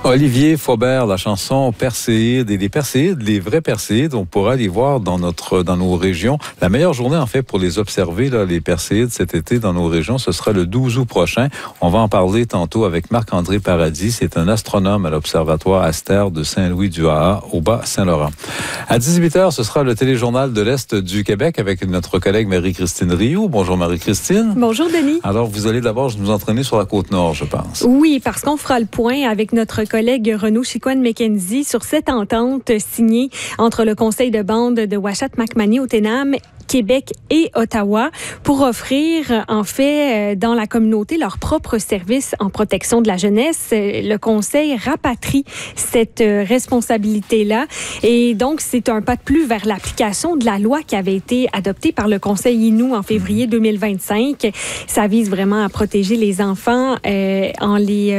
Olivier Faubert, la chanson Perséide et les Perséides, les vrais Perséides, on pourra les voir dans nos régions. La meilleure journée, en fait, pour les observer, là, les Perséides cet été dans nos régions, ce sera le 12 août prochain. On va en parler tantôt avec Marc-André Paradis. C'est un astronome à l'Observatoire Aster de Saint-Louis-du-Ha, au Bas-Saint-Laurent. À 18h, ce sera le téléjournal de l'Est du Québec avec notre collègue Marie-Christine Rioux. Bonjour Marie-Christine. Bonjour Denis. Alors, vous allez d'abord nous entraîner sur la Côte-Nord, je pense. Oui, parce qu'on fera le point avec notre collègue Renaud Chicoine-McKenzie sur cette entente signée entre le conseil de bande de Ouachata-Macmahon-Othénam, Québec et Ottawa pour offrir, en fait, dans la communauté, leurs propres services en protection de la jeunesse. Le Conseil rapatrie cette responsabilité-là. Et donc, c'est un pas de plus vers l'application de la loi qui avait été adoptée par le Conseil Innu en février 2025. Ça vise vraiment à protéger les enfants en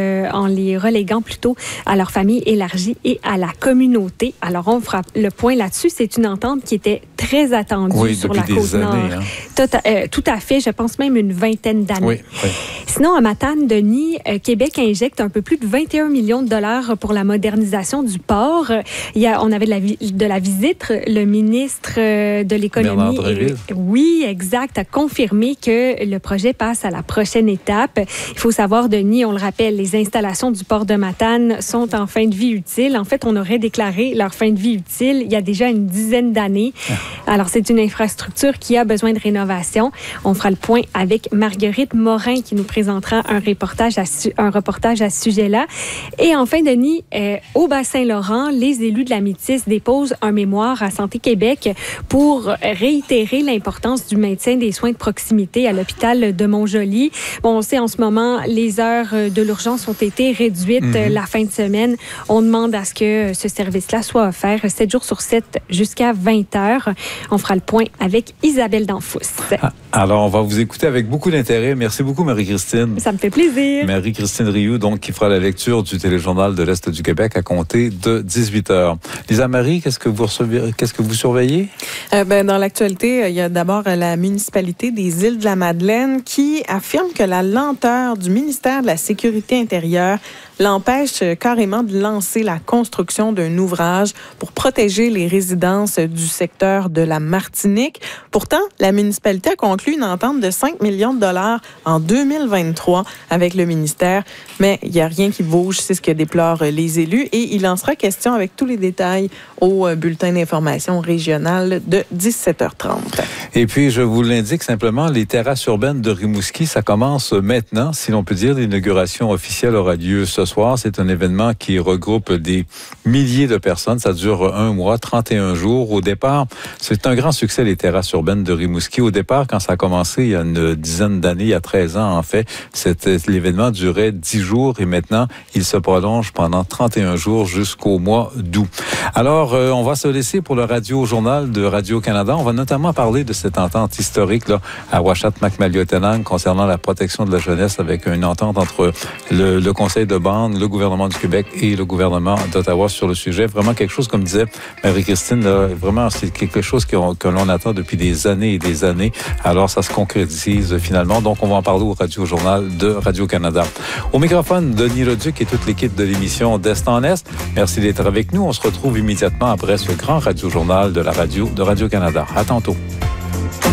les reléguant plutôt à leur famille élargie et à la communauté. Alors, on fera le point là-dessus. C'est une entente qui était très attendue sur la Côte-Nord. Hein? Tout à fait. Je pense même une vingtaine d'années. Oui. Sinon, à Matane, Denis, Québec injecte un peu plus de 21 millions de dollars pour la modernisation du port. On avait de la visite. Le ministre de l'Économie... Oui, exact, a confirmé que le projet passe à la prochaine étape. Il faut savoir, Denis, on le rappelle, les installations du port de Matane sont en fin de vie utile. En fait, on aurait déclaré leur fin de vie utile il y a déjà une dizaine d'années. Alors, c'est une infrastructure qui a besoin de rénovation. On fera le point avec Marguerite Morin qui nous présentera un reportage à ce sujet-là. Et enfin, Denis, au Bas-Saint-Laurent, les élus de la Métis déposent un mémoire à Santé Québec pour réitérer l'importance du maintien des soins de proximité à l'hôpital de Montjoly. Bon, on sait en ce moment, les heures de l'urgence ont été réduites la fin de semaine. On demande à ce que ce service-là soit offert 7 jours sur 7 jusqu'à 20 heures. On fera le point avec Isabelle Danfous. Alors, on va vous écouter avec beaucoup d'intérêt. Merci beaucoup, Marie-Christine. Ça me fait plaisir. Marie-Christine Rioux, donc, qui fera la lecture du téléjournal de l'Est du Québec à compter de 18h. Lisa Marie, qu'est-ce que vous surveillez? Dans l'actualité, il y a d'abord la municipalité des Îles-de-la-Madeleine qui affirme que la lenteur du ministère de la Sécurité intérieure l'empêche carrément de lancer la construction d'un ouvrage pour protéger les résidences du secteur de la Martinique. Pourtant, la municipalité a conclu une entente de 5 millions de dollars en 2023 avec le ministère, mais il n'y a rien qui bouge, c'est ce que déplorent les élus, et il en sera question avec tous les détails au bulletin d'information régional de 17h30. Et puis, je vous l'indique simplement, les terrasses urbaines de Rimouski, ça commence maintenant, si l'on peut dire. L'inauguration officielle aura lieu ce soir. C'est un événement qui regroupe des milliers de personnes. Ça dure 1 mois, 31 jours. Au départ, c'est un grand succès, les terrasses urbaines de Rimouski. Au départ, quand ça a commencé, il y a une dizaine d'années, il y a 13 ans, en fait, l'événement durait 10 jours et maintenant, il se prolonge pendant 31 jours jusqu'au mois d'août. Alors, on va se laisser pour le radio-journal de Radio-Canada. On va notamment parler de cette entente historique là, à Ouachata-Macmahon-Othénam concernant la protection de la jeunesse avec une entente entre le Conseil de bande, le gouvernement du Québec et le gouvernement d'Ottawa sur le sujet. Vraiment quelque chose, comme disait Marie-Christine, là, vraiment c'est quelque chose que l'on attend depuis des années et des années. Alors ça se concrétise finalement. Donc on va en parler au Radio-Journal de Radio-Canada. Au microphone, Denis Leduc et toute l'équipe de l'émission d'Est en Est. Merci d'être avec nous. On se retrouve immédiatement après ce grand Radio-Journal de la radio de Radio-Canada. À tantôt.